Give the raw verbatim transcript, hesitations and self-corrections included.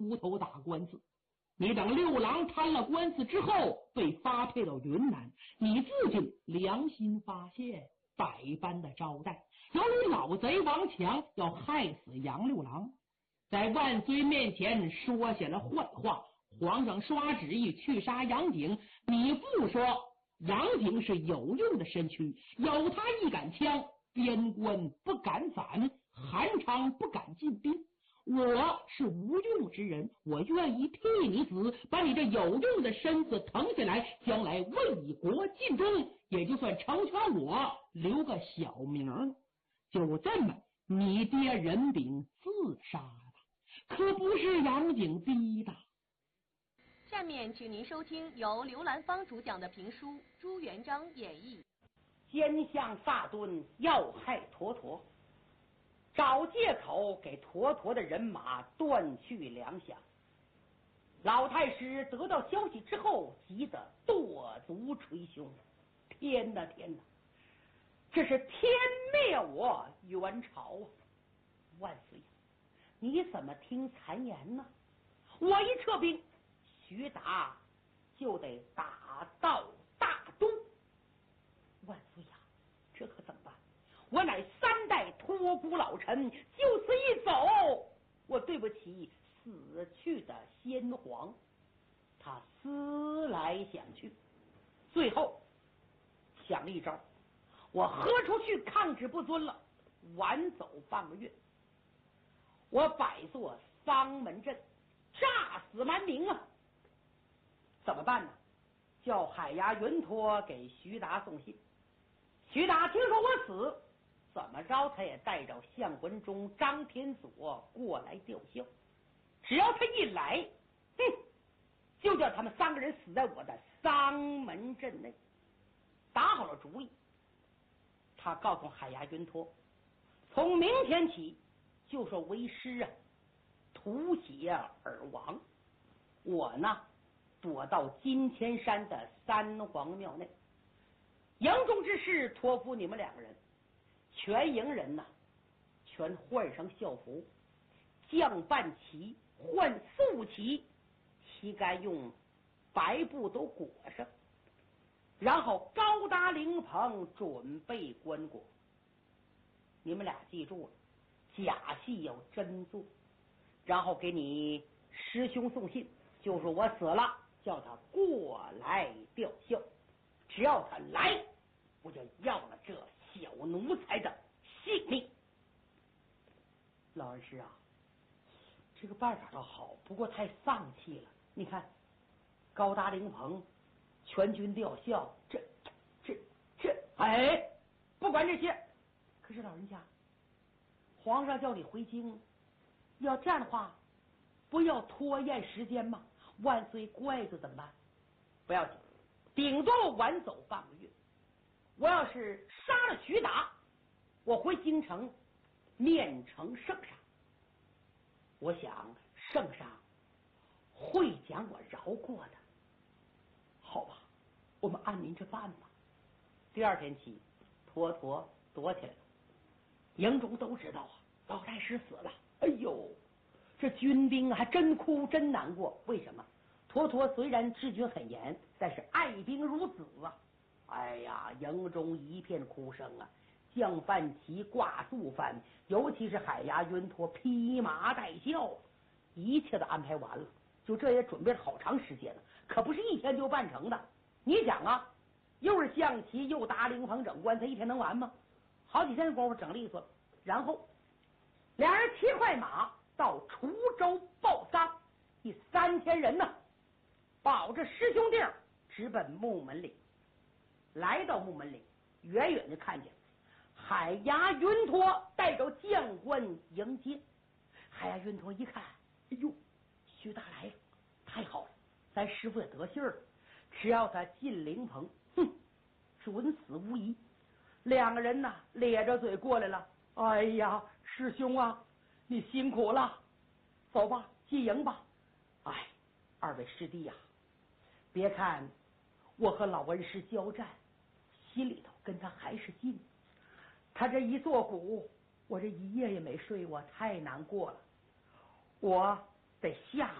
出头打官司。你等六郎摊了官司之后被发配到云南，你自己良心发现，百般的招待，有你老贼王强要害死杨六郎，在万岁面前说下了坏话，皇上刷旨意去杀杨景，你不说杨景是有用的身躯，有他一杆枪，边关不敢反，韩昌不敢进兵。我是无用之人，我愿意替你死，把你这有用的身子腾下来，将来为国尽忠，也就算成全我，留个小名。就这么，你爹任炳自杀了，可不是杨景逼的。 下面请您收听由刘兰芳主讲的评书《朱元璋演义》。 奸相萨敦要害妥妥，找借口给妥妥的人马断去粮饷。老太师得到消息之后，急得跺足捶胸：天哪天哪，这是天灭我元朝啊！万岁呀，你怎么听谗言呢？我一撤兵，徐达就得打到大都。万岁呀，这可怎么办？我乃三代托孤老臣，就此一走，我对不起死去的先皇。他思来想去，最后想了一招，我豁出去抗旨不遵了，晚走半个月，我摆作丧门阵，诈死蛮民啊！怎么办呢？叫海牙云托给徐达送信。徐达听说我死，怎么着他也带着向文忠、张天佐过来吊孝。只要他一来，哼，就叫他们三个人死在我的丧门阵内。打好了主意，他告诉海牙云托，从明天起就说为师啊，吐血而亡。我呢，躲到金钱山的三皇庙内。营中之事托付你们两个人，全营人呐，全换上校服，降半旗换素旗，旗杆用白布都裹上，然后高搭灵棚准备棺椁。你们俩记住了，假戏要真做，然后给你师兄送信，就说我死了，叫他过来吊孝。只要他来，我就要了这小奴才的性命。老恩师啊，这个办法倒好，不过太丧气了。你看，高搭灵棚，全军吊孝，这这这，哎，不管这些，可是老人家，皇上叫你回京，要这样的话，不要拖延时间吗？万岁怪罪怎么办？不要紧，顶多晚走半个月。我要是杀了徐达，我回京城面呈圣上，我想圣上会将我饶过的。好吧，我们按您这办吧。第二天起，妥妥躲起来了。营中都知道啊，老太师死了。哎呦，这军兵啊还真哭真难过。为什么？妥妥虽然治军很严，但是爱兵如子啊。哎呀，营中一片哭声啊！降半旗挂素幡，尤其是海牙云托披麻戴孝，一切都安排完了。就这也准备了好长时间了，可不是一天就办成的。你想啊，又是象棋又搭灵棚整棺，他一天能完吗？好几天的功夫整利索了。然后俩人骑快马到滁州报丧，一三千人呢，保着师兄弟直奔木门岭。来到木门岭，远远的看见海牙云托带着将官迎接。海牙云托一看，哎呦，徐达来了，太好了，咱师傅也得信儿了，只要他进灵棚，哼，准死无疑。两个人呐咧着嘴过来了。哎呀，师兄啊，你辛苦了，走吧，进营吧。哎，二位师弟呀、啊，别看我和老文师交战，心里头跟他还是近。他这一坐鼓，我这一夜也没睡，我太难过了。我得下